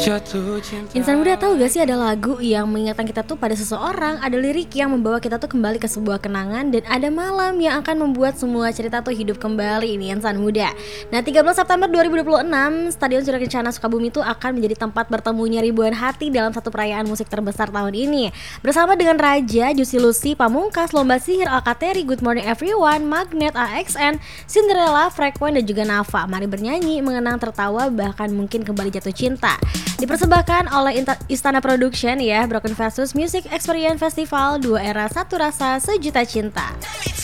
Insan muda, tahu gak sih ada lagu yang mengingatkan kita tuh pada seseorang, ada lirik yang membawa kita tuh kembali ke sebuah kenangan, dan ada malam yang akan membuat semua cerita tuh hidup kembali. Ini insan muda. Nah, 13 September 2026, Stadion Surya Kencana Sukabumi tuh akan menjadi tempat bertemunya ribuan hati dalam satu perayaan musik terbesar tahun ini. Bersama dengan Raja, Juicy Lucy, Pamungkas, Lomba Sihir, Alkatiri, Good Morning Everyone, Magnet, AXN, Cinderella, Frequent, dan juga Nafa. Mari bernyanyi, mengenang, tertawa, bahkan mungkin kembali jatuh cinta. Dipersembahkan oleh Istana Production ya, Broken Versus Music Experience Festival, dua era satu rasa sejuta cinta.